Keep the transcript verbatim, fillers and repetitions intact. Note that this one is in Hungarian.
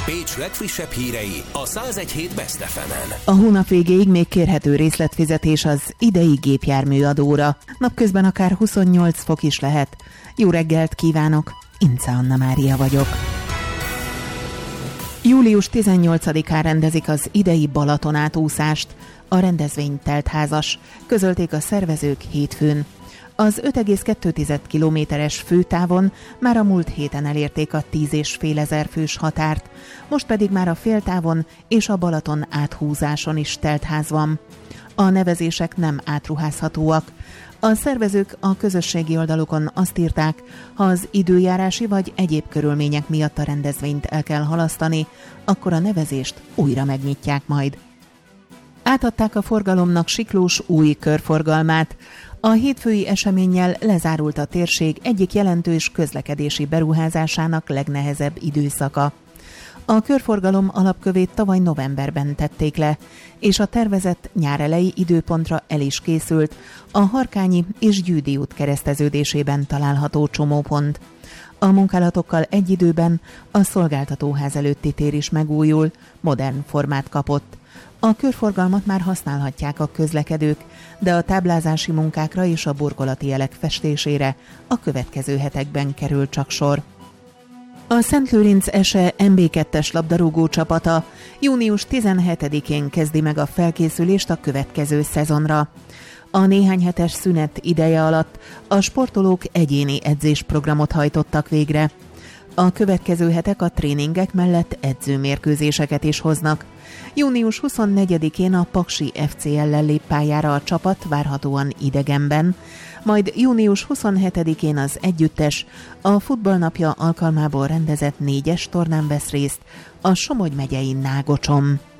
Pécs legfrissebb hírei a száz egy hét Best ef emen. A hónap végéig még kérhető részletfizetés az idei gépjárműadóra. Napközben akár huszonnyolc fok is lehet. Jó reggelt kívánok, Ince Anna Mária vagyok. július tizennyolcadikán rendezik az idei Balatonátúszást. A rendezvény teltházas, közölték a szervezők hétfőn. Az öt egész kettő kilométeres főtávon már a múlt héten elérték a tíz és fél ezer fős határt, most pedig már a féltávon és a Balaton áthúzáson is teltház van. A nevezések nem átruházhatóak. A szervezők a közösségi oldalukon azt írták, ha az időjárási vagy egyéb körülmények miatt a rendezvényt el kell halasztani, akkor a nevezést újra megnyitják majd. Átadták a forgalomnak Siklós új körforgalmát. A hétfői eseménnyel lezárult a térség egyik jelentős közlekedési beruházásának legnehezebb időszaka. A körforgalom alapkövét tavaly novemberben tették le, és a tervezett nyárelejé időpontra el is készült a Harkányi és Győdi út kereszteződésében található csomópont. A munkálatokkal egy időben a szolgáltatóház előtti tér is megújul, modern formát kapott. A körforgalmat már használhatják a közlekedők, de a táblázási munkákra és a burkolati jelek festésére a következő hetekben kerül csak sor. A Szentlőrinc Ese em bé kettes labdarúgó csapata június tizenhetedikén kezdi meg a felkészülést a következő szezonra. A néhány hetes szünet ideje alatt a sportolók egyéni edzésprogramot hajtottak végre. A következő hetek a tréningek mellett edzőmérkőzéseket is hoznak. június huszonnegyedikén a Paksi ef cé ellen lép pályára a csapat, várhatóan idegenben, majd június huszonhetedikén az együttes a futballnapja alkalmából rendezett négyes tornán vesz részt a Somogy megyei Nágocson.